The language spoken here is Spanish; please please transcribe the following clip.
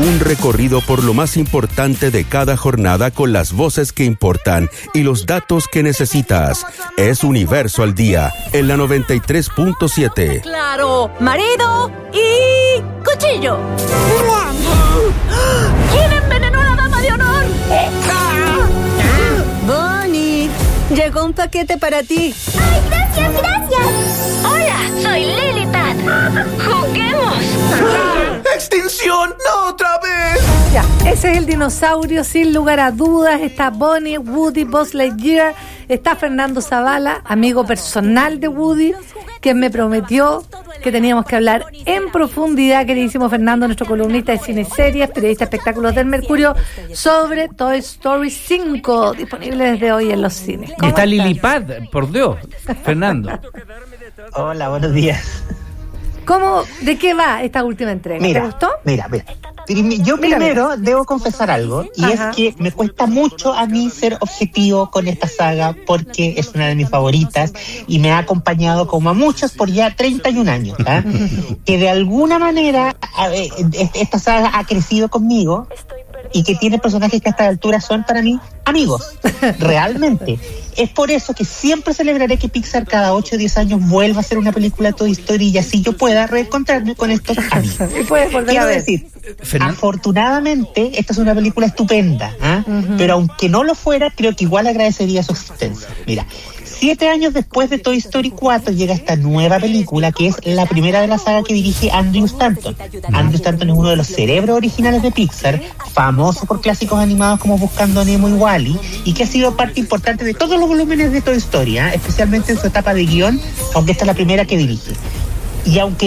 Un recorrido por lo más importante de cada jornada con las voces que importan y los datos que necesitas. Es Universo al Día, en la 93.7. Claro, marido y cuchillo. ¿Quién envenenó a la dama de honor? Bonnie, llegó un paquete para ti. ¡Ay, gracias, gracias! Hola, soy Lilipad. ¡Juguemos! ¡Extinción! ¡No otra vez! Ya, ese es el dinosaurio, sin lugar a dudas. Está Bonnie, Woody, Buzz Lightyear. Está Fernando Zavala, amigo personal de Woody, quien me prometió que teníamos que hablar en profundidad, queridísimo Fernando, nuestro columnista de cine series, periodista de espectáculos del Mercurio, sobre Toy Story 5, disponible desde hoy en los cines. Y está Lilipad, por Dios, Fernando. Hola, buenos días. ¿De qué va esta última entrega? ¿Te gustó? Mira. Yo primero debo confesar algo, y Ajá. es que me cuesta mucho a mí ser objetivo con esta saga porque es una de mis favoritas y me ha acompañado como a muchos por ya 31 años, ¿ah? Que de alguna manera esta saga ha crecido conmigo y que tiene personajes que a esta altura son para mí amigos, realmente. Es por eso que siempre celebraré que Pixar cada 8 o 10 años vuelva a hacer una película de Toy Story y así yo pueda reencontrarme con estos amigos. Y puedes volver Quiero a ver. decir, afortunadamente, esta es una película estupenda, ¿ah? Pero aunque no lo fuera, creo que igual agradecería su existencia. Mira, 7 años después de Toy Story 4 llega esta nueva película, que es la primera de la saga que dirige Andrew Stanton. Andrew Stanton es uno de los cerebros originales de Pixar, famoso por clásicos animados como Buscando a Nemo y Wall-E, y que ha sido parte importante de todos los volúmenes de Toy Story, ¿ah? Especialmente en su etapa de guión, aunque esta es la primera que dirige. Y aunque